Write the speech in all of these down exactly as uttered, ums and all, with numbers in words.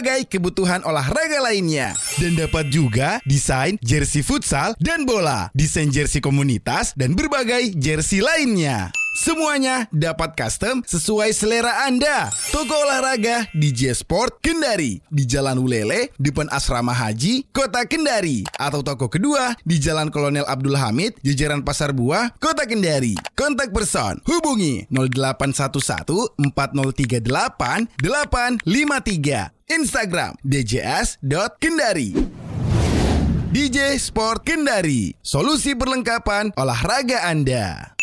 berbagai kebutuhan olahraga lainnya. Dan dapat juga desain jersey futsal dan bola, desain jersey komunitas, dan berbagai jersey lainnya. Semuanya dapat custom sesuai selera Anda. Toko olahraga D J Sport Kendari di Jalan Ulele, depan Asrama Haji, Kota Kendari. Atau toko kedua di Jalan Kolonel Abdul Hamid, jajaran Pasar Buah, Kota Kendari. Kontak person hubungi nol delapan satu satu empat nol tiga delapan delapan lima tiga. Instagram d j s dot kendari. D J Sport Kendari, solusi perlengkapan olahraga Anda.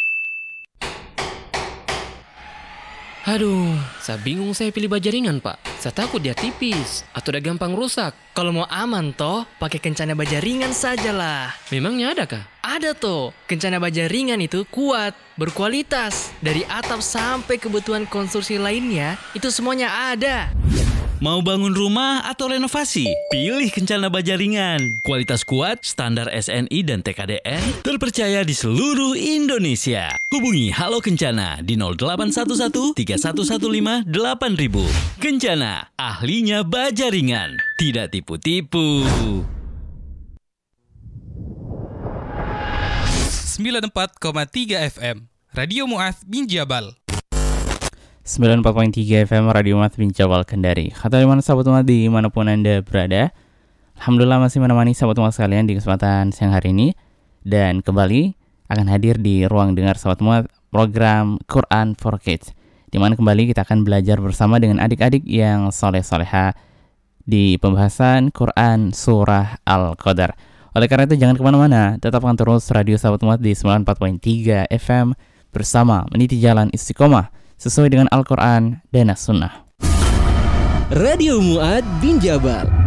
Aduh, saya bingung saya pilih baja ringan, Pak. Saya takut dia tipis atau udah gampang rusak. Kalau mau aman toh, pakai Kencana baja ringan sajalah. Memangnya ada kah? Ada toh. Kencana baja ringan itu kuat, berkualitas. Dari atap sampai kebutuhan konstruksi lainnya, itu semuanya ada. Mau bangun rumah atau renovasi? Pilih Kencana Baja Ringan. Kualitas kuat, standar S N I dan T K D R, terpercaya di seluruh Indonesia. Hubungi Halo Kencana di nol delapan satu satu tiga satu satu lima delapan ribu. Kencana, ahlinya baja ringan. Tidak tipu-tipu. sembilan puluh empat koma tiga F M Radio Mu'adz bin Jabal. sembilan puluh empat koma tiga F M Radio Mu'adz bin Jabal Kendari. Kata dimana sahabat umat dimanapun Anda berada, alhamdulillah masih menemani sahabat umat sekalian di kesempatan siang hari ini. Dan kembali akan hadir di ruang dengar sahabat umat program Quran for Kids, di mana kembali kita akan belajar bersama dengan adik-adik yang soleh-soleha di pembahasan Quran Surah Al-Qadar. Oleh karena itu jangan kemana-mana, tetapkan terus radio sahabat umat di sembilan puluh empat koma tiga F M bersama meniti jalan istiqomah sesuai dengan Al-Quran dan As-Sunnah. Radio Mu'adz bin Jabal.